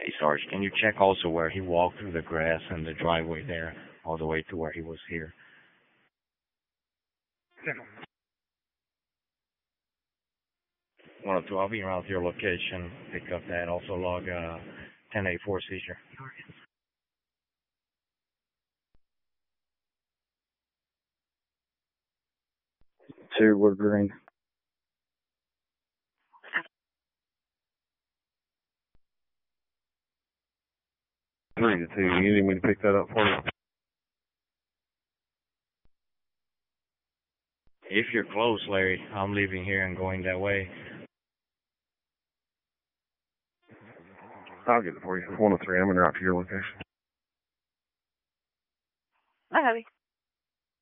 Hey, Sarge, can you check also where he walked through the grass and the driveway there, all the way to where he was here? 102, I'll be around to your location, pick up that, also log 1084 seizure. 2 Wood Green. Three to two. You need me to pick that up for you? If you're close, Larry, I'm leaving here and going that way. I'll get it for you. 103. I'm en route to your location. Hi, Abby.